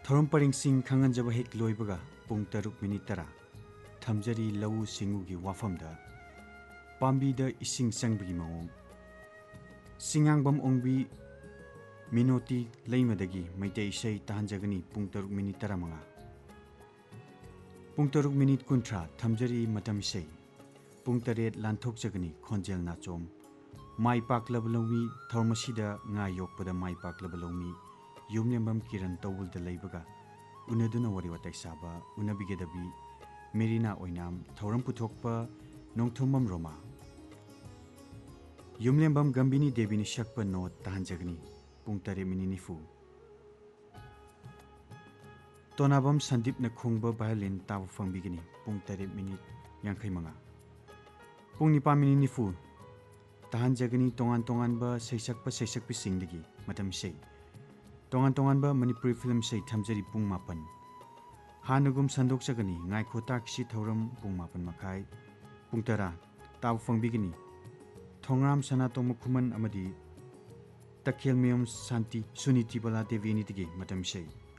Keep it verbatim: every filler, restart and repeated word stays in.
थौरम परिंगसिंग खंगनजब हेक लोइबगा पुंग तरुक minute तरा थमजरी लवु सिंगुगी वाफमदा पाम्बीदा इसिंग संगबगी मओंग सिंगांगबम ओंगबी मिनोती लैमदगी मैते इसै ताहनजगनी पुंग तरुक मिनिट तरा मंगा पुंग तरुक मिनिट कुंथ्रा थमजरी मतम इसै पुंग तरेत लांथोकजगनी खोंजेल नाचोम माई पाकलब लौमी थौरमसीदा nga yokpada mai paklaba lawmi yumnembam kiran tawulda leibaga unaduna wari watai saba unabigedabi merina oinam thauram puthokpa nongthumam roma yumnembam gambini debini shakpa no tahanjagni pungtare mininifu tonabam sandip na khungba violin taw fangbigini pungtare minit yangkhai manga pungni pa mininifu tahanjagni tongan tongan ba seisakpa seisakpi singdagi matam sei tongan tongan ba manipuri film sei thamjari pung mapan hanugum sandok jagani ngai khota kisi thauram pung mapan makai pung tara taw fangbigini thongram sanatom khuman amadi takhel miyom santi suniti bala devi ni tige matam sei